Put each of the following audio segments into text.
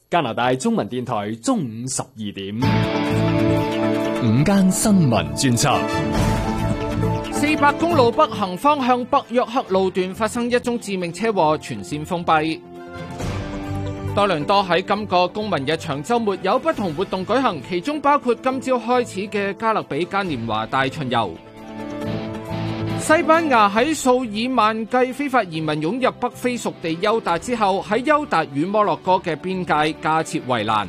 加拿大中文電台中午12點， 午間新聞專輯。 400公路北行方向北約克路段發生一宗致命車禍，全線封閉。多倫多喺今個公民日長週末有不同活動舉行，其中包括今朝開始嘅加勒比嘉年華大巡遊。西班牙喺數以萬計非法移民湧入北非屬地休達之後，喺休達與摩洛哥嘅邊界架設圍欄。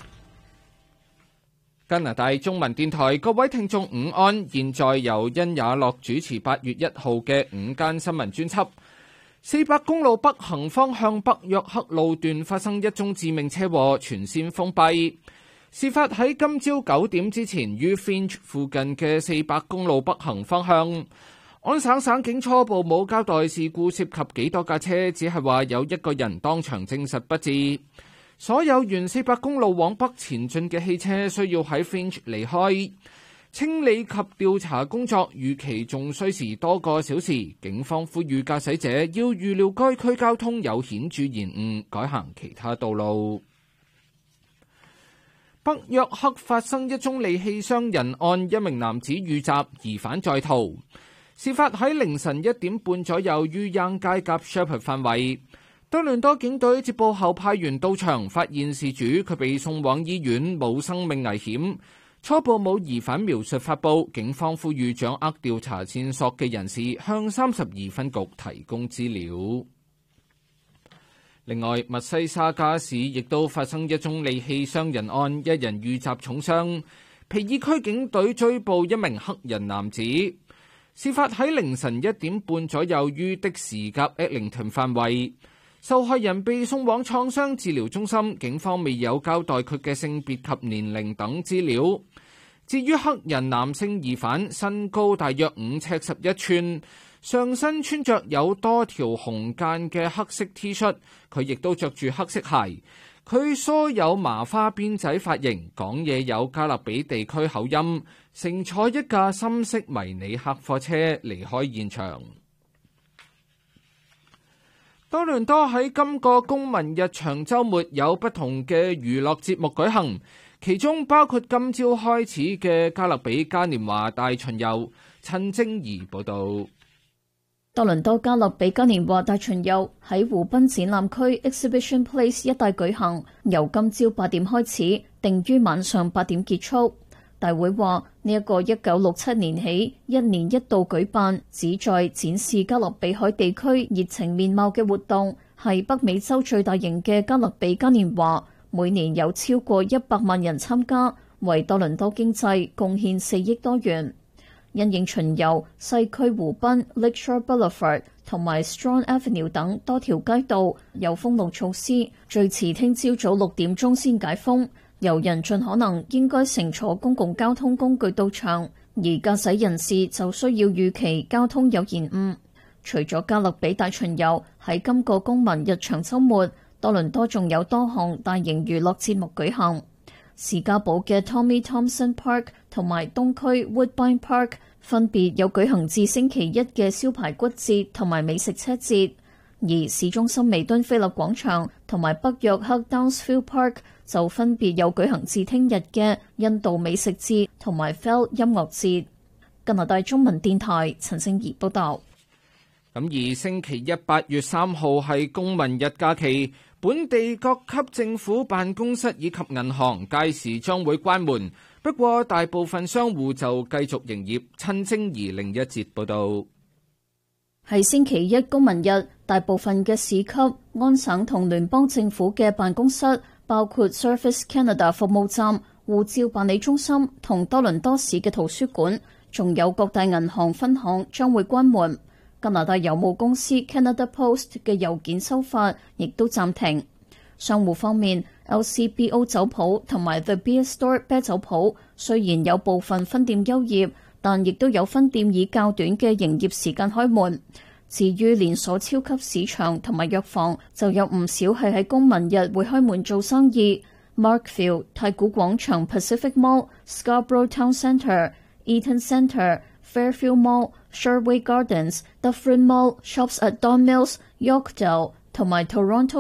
加拿大中文電台各位聽眾午安，現在由殷雅樂主持8月1號嘅午間新聞專輯。400公路北行方向北約克路段發生一宗致命車禍，全線封閉。事發喺今朝9點之前，於 Finch 附近嘅400公路北行方向。安省警初步冇交代事故涉及幾多架車，只係話有一個人當場證實不治。所有沿400公路往北前進嘅汽車需要喺 Finch 離開。清理及調查工作預期仲需時多個小時，警方呼籲駕駛者要預料該區交通有顯著延誤，改行其他道路。北約克發生一宗利器傷人案，一名男子遇襲，疑犯在逃。事發喺凌晨1點半左右，於 Yonge 街及 Sheppard 範圍。多倫多警隊接報後派員到場，發現事主佢被送往醫院，冇生命危險。初步冇疑犯描述發布，警方呼籲掌握調查線索嘅人士向32分局提供資料。另外，密西沙加市亦都發生一宗利器傷人案，一人遇襲重傷。皮爾區警隊追捕一名黑人男子。事發喺凌晨1點半左右，於的士及 Eglinton 範圍。受害人被送往創傷治療中心，警方未有交代佢嘅性別及年齡等資料。至於黑人男性疑犯，身高大約5尺11寸，上身穿着有多條紅間嘅黑色 T 恤，佢亦都着住黑色鞋。佢梳有麻花辮仔髮型，講嘢有加勒比地區口音，乘坐一架深色迷你黑貨車離開現場。多倫多喺今個公民日長週末有不同嘅娛樂節目舉行，其中包括今朝開始嘅加勒比嘉年華大巡遊。陳晶儀報導。 多倫多加勒比嘉年華大巡遊喺湖濱展覽區 Exhibition Place 一帶舉行，由今朝8點開始，定於晚上8點結束。大會話呢一個1967年起1年1度舉辦，旨在展示加勒比海地區熱情面貌嘅活動，係北美洲最大型嘅加勒比嘉年華，每年有超過100萬人參加，為多倫多經濟貢獻4億多元。因應巡遊，西區湖濱 Lakeshore Boulevard 同埋 Strong Avenue 等多條街道有封路措施，最遲聽朝早6點鐘先解封。遊人盡可能應該乘坐公共交通工具到場，而駕駛人士就需要預期交通有延誤。除咗加勒比大巡遊，喺今個公民日長週末，多倫多仲有多項大型娛樂節目舉行。士嘉堡嘅 Tommy Thompson Park 同埋東區 Woodbine Park 分別有舉行至星期一嘅燒排骨節同埋美食車節，而市中心彌敦菲勒廣場同埋北約克 Downsville Park 就分別有舉行至聽日嘅印度美食節同埋 Fell 音樂節。加拿大中文電台陳聖儀報道。 咁而星期一8月3號係公民日假期，本地各級政府辦公室以及銀行屆時將會關門，不過大部分商戶就繼續營業。陳晶儀另一節報道。 係星期一公民日，大部分嘅市級、安省同聯邦政府嘅辦公室，包括 Service Canada 服務站、護照辦理中心同多倫多市嘅圖書館，仲有各大銀行分行將會關門。加拿大郵務公司 Canada Post 嘅郵件收發亦都暫停。商戶方面， LCBO 酒鋪同埋 The Beer Store 啤酒鋪雖然有部分分店休業，但亦都有分店以較短嘅營業時間開門。至於連鎖超級市場同埋藥房，就有唔少係喺公民日會開門做生意。Markville、太古廣場 Pacific Mall、Scarborough Town Centre、Eaton Centre、Fairfield Mall、Sherway Gardens、Dufferin Mall、Shops at Don Mills、Yorkdale同埋 Toronto